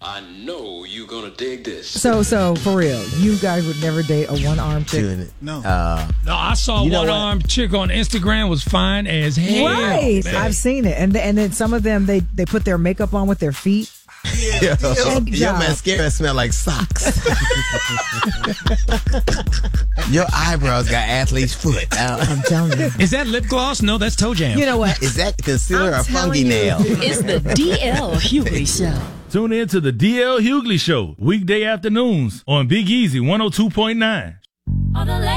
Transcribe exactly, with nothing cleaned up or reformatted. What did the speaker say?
I know you're gonna dig this. So, so for real, you guys would never date a one-armed chick? No. Uh, No, I saw You know one what? armed chick on Instagram was fine as hell. Right, man. I've seen it, and and then some of them they they put their makeup on with their feet. yo, Good your job. mascara smell like socks. Your eyebrows got athlete's foot. Uh, I'm telling you. Is that lip gloss? No, that's toe jam. You know what? Is that concealer I'm or fungi telling you. nail? It's the D L Hughley Show. Tune in to the D L Hughley Show, weekday afternoons on Big Easy one oh two point nine.